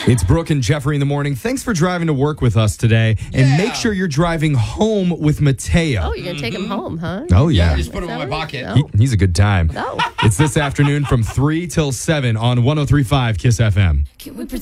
It's Brooke and Jeffrey in the morning. Thanks for driving to work with us today. And make sure you're driving home with Mateo. Oh, you're going to take him home, huh? Oh, yeah. Just put him in my pocket. No. He's a good time. No. It's this afternoon from 3 till 7 on 103.5 KISS FM.